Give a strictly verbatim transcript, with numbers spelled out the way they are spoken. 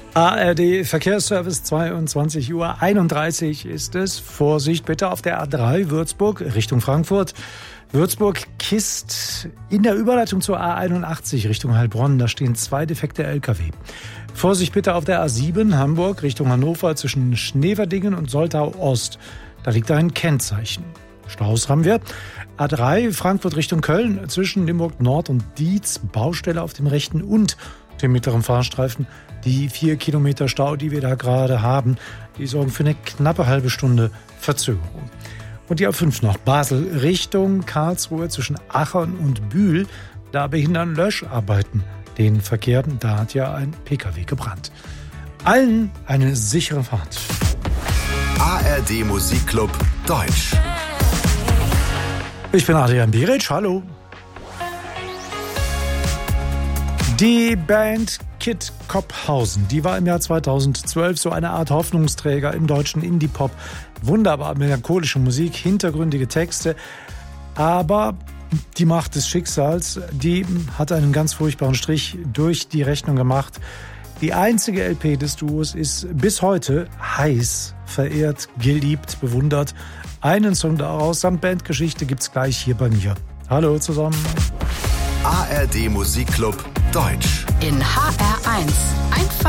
A R D Verkehrsservice, zweiundzwanzig Uhr einunddreißig ist es. Vorsicht bitte auf der A drei Würzburg Richtung Frankfurt. Würzburg-Kist in der Überleitung zur A einundachtzig Richtung Heilbronn. Da stehen zwei defekte L K W. Vorsicht bitte auf der A sieben Hamburg Richtung Hannover zwischen Schneverdingen und Soltau Ost. Da liegt ein Kennzeichen. Staus haben wir. A drei Frankfurt Richtung Köln zwischen Limburg Nord und Dietz. Baustelle auf dem rechten und dem mittleren Fahrstreifen. Die vier Kilometer Stau, die wir da gerade haben, die sorgen für eine knappe halbe Stunde Verzögerung. Und die A fünf noch Basel Richtung Karlsruhe zwischen Achern und Bühl. Da behindern Löscharbeiten den Verkehr. Da hat ja ein P K W gebrannt. Allen eine sichere Fahrt. A R D Musikclub Deutsch. Ich bin Adrian Beric, hallo. Die Band Kid Kopphausen, die war im Jahr zweitausendzwölf so eine Art Hoffnungsträger im deutschen Indie-Pop. Wunderbar melancholische Musik, hintergründige Texte, aber die Macht des Schicksals, die hat einen ganz furchtbaren Strich durch die Rechnung gemacht. Die einzige L P des Duos ist bis heute heiß verehrt, geliebt, bewundert. Einen Song daraus samt Bandgeschichte gibt's gleich hier bei mir. Hallo zusammen. A R D Musikclub Deutsch. In H R eins. Einfach